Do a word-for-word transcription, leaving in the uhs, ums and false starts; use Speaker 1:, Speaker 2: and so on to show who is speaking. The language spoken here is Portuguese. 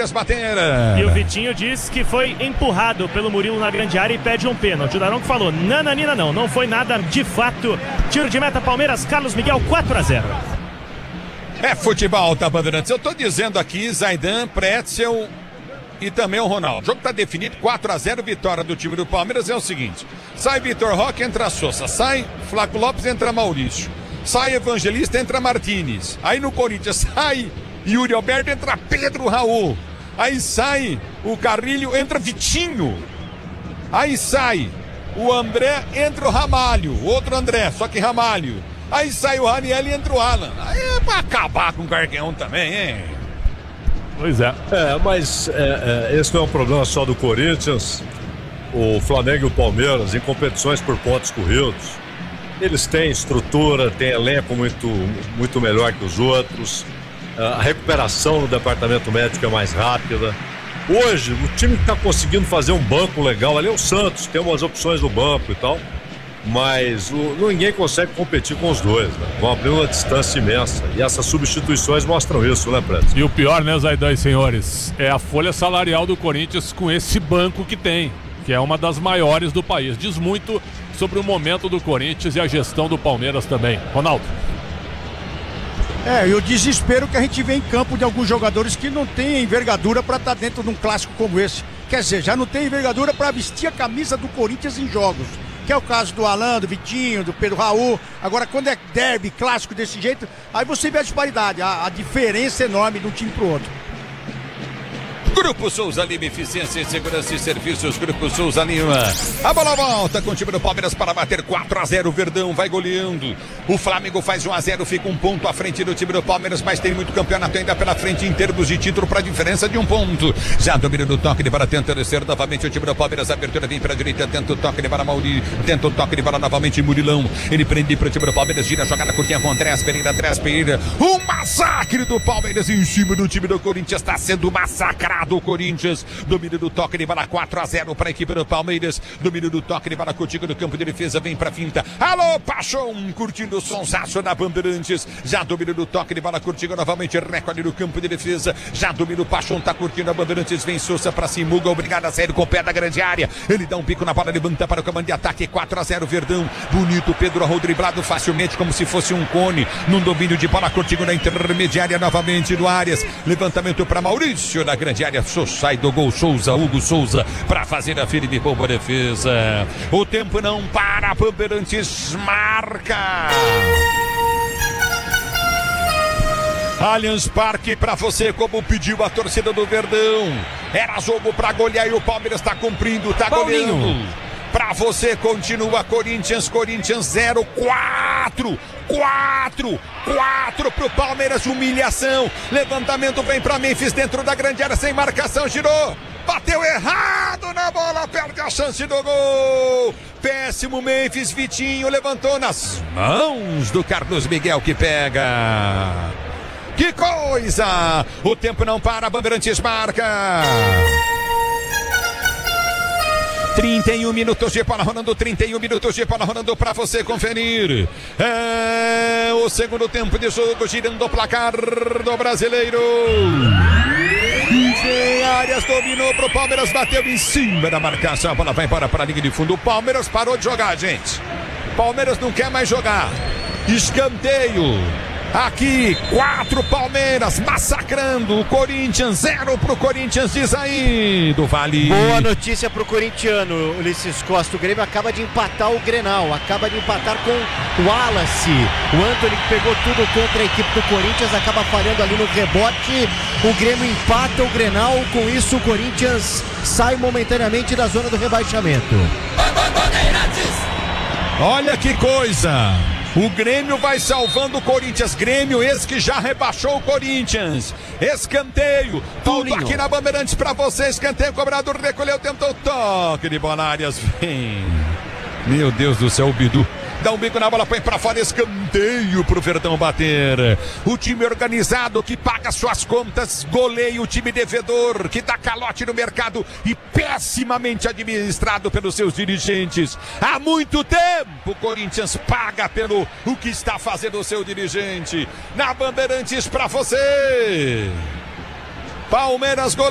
Speaker 1: Palmeiras bater.
Speaker 2: E o Vitinho diz que foi empurrado pelo Murilo na grande área e pede um pênalti. O Daronco falou, nananina não, não foi nada de fato. Tiro de meta Palmeiras, Carlos Miguel, quatro a zero.
Speaker 1: É futebol, tá, Bandeirantes? Eu tô dizendo aqui, Zaidan, Pretzel e também o Ronaldo. O jogo tá definido, quatro a zero, vitória do time do Palmeiras. É o seguinte, sai Vitor Roque, entra Sousa, sai Flaco Lopes, entra Maurício, sai Evangelista, entra Martínez. Aí no Corinthians sai Yuri Alberto, entra Pedro Raul. Aí sai o Carrilho, entra Vitinho. Aí sai o André, entra o Ramalho, outro André, só que Ramalho. Aí sai o Raniel e entra o Alan. Aí é pra acabar com o Gargueão também, hein?
Speaker 3: Pois é. É, mas é, é, esse não é um problema só do Corinthians. O Flamengo e o Palmeiras, em competições por pontos corridos, eles têm estrutura, têm elenco muito, muito melhor que os outros. A recuperação no departamento médico é mais rápida. Hoje, o time que está conseguindo fazer um banco legal ali é o Santos, tem umas opções no banco e tal. Mas o, ninguém consegue competir com os dois, né? Vão abrir uma distância imensa. E essas substituições mostram isso, né, Preto?
Speaker 4: E o pior, né, Zaidan e senhores, é a folha salarial do Corinthians com esse banco que tem, que é uma das maiores do país. Diz muito sobre o momento do Corinthians e a gestão do Palmeiras também. Ronaldo.
Speaker 5: É, e o desespero que a gente vê em campo de alguns jogadores que não têm envergadura para estar dentro de um clássico como esse. Quer dizer, já não tem envergadura para vestir a camisa do Corinthians em jogos. Que é o caso do Alan, do Vitinho, do Pedro Raul. Agora, quando é derby clássico desse jeito, aí você vê a disparidade, a, a diferença enorme de um time pro outro.
Speaker 1: Grupo Souza Lima, eficiência em segurança e serviços. Grupo Souza Lima. A bola volta com o time do Palmeiras para bater quatro a zero. O Verdão vai goleando. O Flamengo faz um a zero, fica um ponto à frente do time do Palmeiras, mas tem muito campeonato ainda pela frente em termos de título para diferença de um ponto. Já domina do toque de bola, tenta descer novamente o time do Palmeiras. A abertura vem para a direita, tenta o toque de bola, Mauri, tenta o toque de bola novamente Murilão. Ele prende para o time do Palmeiras, gira a jogada curtinha com Andrés Pereira, Andrés Pereira. Um massacre do Palmeiras em cima do time do Corinthians, está sendo massacrado. Do Corinthians, domínio do toque de bola, quatro a zero para a equipe do Palmeiras, domínio do toque de bola contigo no campo de defesa, vem para finta, alô Paixão, curtindo o sonsaço na Bandeirantes, já domínio do toque de bola contigo novamente, recorde no campo de defesa, já domínio o Paixão, tá curtindo a Bandeirantes, vem Sousa para cima, Hugo, obrigado a sair com o pé da grande área, ele dá um pico na bola, levanta para o comando de ataque, quatro a zero Verdão, bonito, Pedro Arroio driblado facilmente como se fosse um cone, num domínio de bola contigo na intermediária novamente do Arias, levantamento para Maurício na grande área, sai do gol Souza, Hugo Souza para fazer a firme boa defesa. O tempo não para, Bandeirantes marca. Allianz Parque para você, como pediu a torcida do Verdão. Era jogo para golear e o Palmeiras está cumprindo, está goleando. Pra você continua Corinthians, Corinthians zero, quatro, quatro, quatro pro Palmeiras, humilhação, levantamento vem pra Memphis dentro da grande área, sem marcação, girou, bateu errado na bola, perde a chance do gol, péssimo Memphis, Vitinho levantou nas mãos do Carlos Miguel que pega, que coisa, o tempo não para, Bandeirantes marca. trinta e um minutos de bola rolando, trinta e um minutos de bola rolando para você conferir. É o segundo tempo de jogo, girando o placar do Brasileiro. Vem Arias, dominou pro Palmeiras, bateu em cima da marcação, a bola vai embora para a linha de fundo. O Palmeiras parou de jogar, gente. Palmeiras não quer mais jogar. Escanteio. Aqui, quatro Palmeiras massacrando o Corinthians, zero pro Corinthians, diz aí do Vale.
Speaker 6: Boa notícia pro corintiano, Ulisses Costa. O Grêmio acaba de empatar o Grenal, acaba de empatar com o Wallace. O Antony que pegou tudo contra a equipe do Corinthians, acaba falhando ali no rebote. O Grêmio empata o Grenal, com isso o Corinthians sai momentaneamente da zona do rebaixamento.
Speaker 1: Olha que coisa! O Grêmio vai salvando o Corinthians. Grêmio, esse que já rebaixou o Corinthians. Escanteio. Tudo aqui na Bandeirantes pra você. Escanteio, cobrador recolheu, tentou toque de bola, Arias. Vem. Meu Deus do céu, o Bidu. Dá um bico na bola, põe pra fora, escanteio pro Verdão bater. O time organizado que paga suas contas, goleia o time devedor, que dá calote no mercado e pessimamente administrado pelos seus dirigentes. Há muito tempo o Corinthians paga pelo o que está fazendo o seu dirigente. Na Bandeirantes pra você. Palmeiras, goleia.